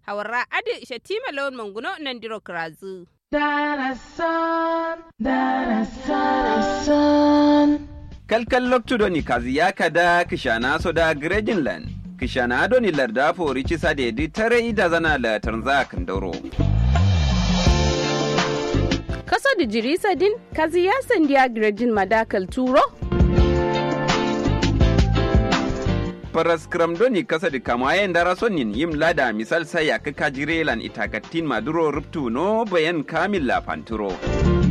Hawarra adi shatima lawan manguno nan diro krazu. Kalkal loktudoni kaziya kada kishana soda Grejinland. Kishana adoni larda forici sadedi tare ida zana la tanza kandoro. Kaso da jirisa din kaziya sandiya Grejin madakal turo. Paras kramdoni kasa di kamayen darasonin yim lada misal saya kakajirelan itakatin maduro ruptu no bayan kamil la panturo.